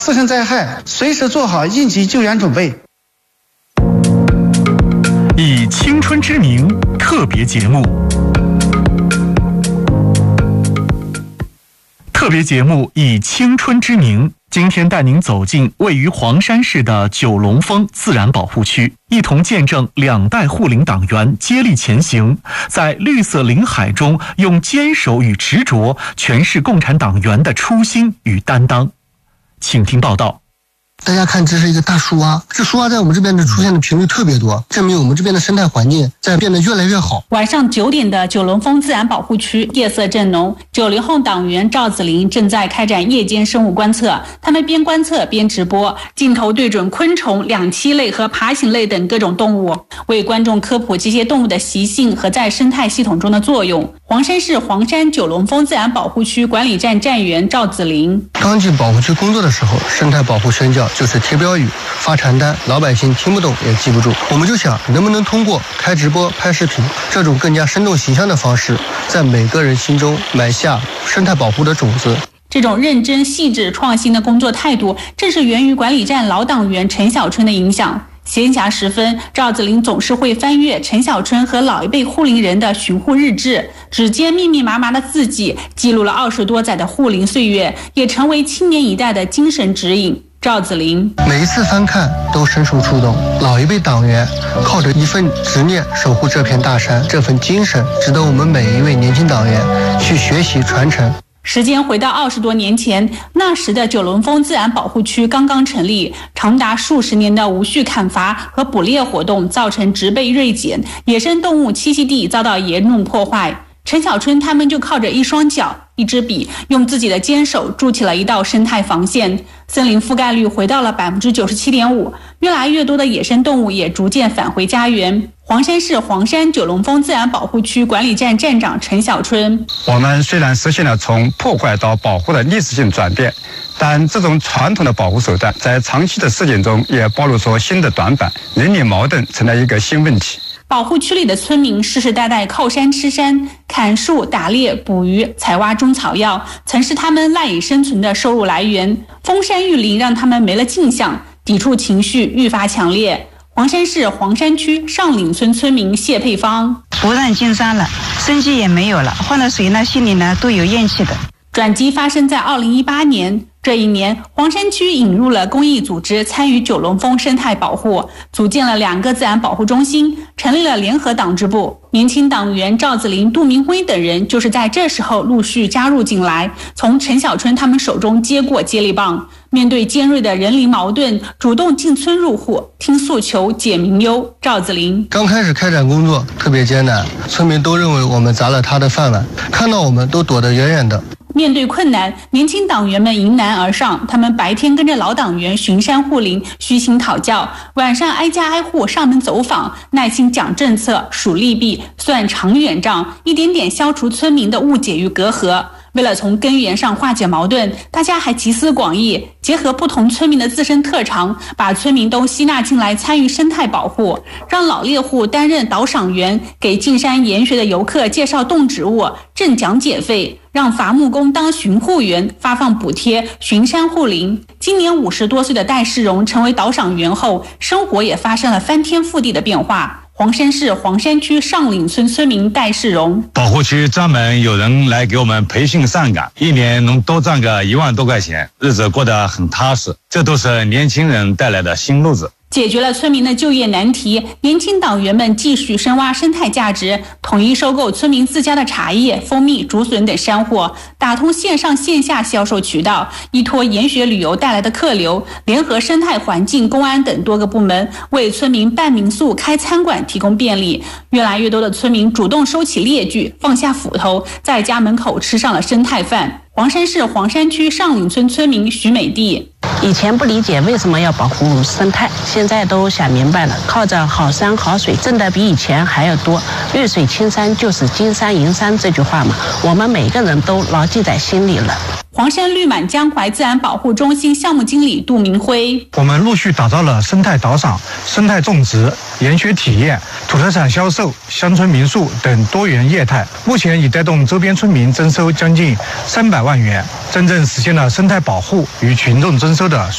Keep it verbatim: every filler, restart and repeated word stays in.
自身灾害，随时做好应急救援准备。 以青春之名特别节目，特别节目以青春之名，今天带您走进位于黄山市的九龙峰自然保护区，一同见证两代护林党员接力前行，在绿色林海中用坚守与执着诠释共产党员的初心与担当。请听报道。 大家看，这是一个大树蛙，这树蛙在我们这边的出现的频率特别多，证明我们这边的生态环境在变得越来越好。 晚上九点的九龙峰自然保护区夜色正浓，九零后党员赵子林正在开展夜间生物观测，他们边观测边直播，镜头对准昆虫、两栖类和爬行类等各种动物，为观众科普这些动物的习性和在生态系统中的作用。黄山市黄山九龙峰自然保护区管理站站员赵子林： 刚进保护区工作的时候，生态保护宣教就是贴标语、发传单，老百姓听不懂也记不住。我们就想，能不能通过开直播、拍视频这种更加生动形象的方式，在每个人心中埋下生态保护的种子。 这种认真、细致、创新的工作态度，正是源于管理站老党员陈小春的影响。闲暇时分，赵子林总是会翻阅陈小春和老一辈护林人的巡护日志，指尖密密麻麻的字迹记录了二十多载的护林岁月，也成为青年一代的精神指引。赵子林每一次翻看都深受触动，老一辈党员靠着一份执念守护这片大山，这份精神值得我们每一位年轻党员去学习传承。 时间回到二十多年前，那时的九龙峰自然保护区刚刚成立，长达数十年的无序砍伐和捕猎活动造成植被锐减，野生动物栖息地遭到严重破坏。陈小春他们就靠着一双脚、一支笔，用自己的坚守筑起了一道生态防线，森林覆盖率回到了百分之九十七点五，越来越多的野生动物也逐渐返回家园。黄山市黄山九龙峰自然保护区管理站站长陈小春： 我们虽然实现了从破坏到保护的历史性转变，但这种传统的保护手段在长期的实践中也暴露出新的短板，人力矛盾成了一个新问题。 保护区里的村民世世代代靠山吃山，砍树、打猎、捕鱼、采挖中草药，曾是他们赖以生存的收入来源。封山育林让他们没了镜像，抵触情绪愈发强烈。黄山市黄山区上岭村村民谢佩芳： 不让进山了，生机也没有了，换了谁呢，心里呢都有怨气的。 转机发生在二零一八年，这一年黄山区引入了公益组织参与九龙峰生态保护，组建了两个自然保护中心，成立了联合党支部。年轻党员赵子林、杜明辉等人就是在这时候陆续加入进来，从陈小春他们手中接过接力棒，面对尖锐的人林矛盾，主动进村入户，听诉求解民忧。赵子林： 刚开始开展工作特别艰难，村民都认为我们砸了他的饭碗，看到我们都躲得远远的。 面对困难，年轻党员们迎难而上，他们白天跟着老党员巡山护林、虚心讨教，晚上挨家挨户上门走访，耐心讲政策、数利弊、算长远账，一点点消除村民的误解与隔阂。为了从根源上化解矛盾，大家还集思广益，结合不同村民的自身特长，把村民都吸纳进来参与生态保护，让老猎户担任导赏员，给进山研学的游客介绍动植物，挣讲解费，让伐木工当巡护员，发放补贴，巡山护林。今年五十多岁的戴世荣成为导赏员后，生活也发生了翻天覆地的变化。黄山市黄山区上岭村村民戴世荣： 保护区专门有人来给我们培训上岗，一年能多赚个一万多块钱，日子过得很踏实，这都是年轻人带来的新路子。 解决了村民的就业难题，年轻党员们继续深挖生态价值，统一收购村民自家的茶叶、蜂蜜、竹笋等山货，打通线上线下销售渠道，依托研学旅游带来的客流，联合生态环境、公安等多个部门，为村民办民宿、开餐馆提供便利。越来越多的村民主动收起猎具，放下斧头，在家门口吃上了生态饭。黄山市黄山区上岭村村民徐美娣： 以前不理解为什么要保护生态，现在都想明白了，靠着好山好水挣得比以前还要多，绿水青山就是金山银山这句话嘛，我们每个人都牢记在心里了。 黄山绿满江淮自然保护中心项目经理杜明辉： 我们陆续打造了生态导赏、生态种植、研学体验、土特产销售、乡村民宿等多元业态，目前已带动周边村民征收将近三百万元，真正实现了生态保护与群众征收的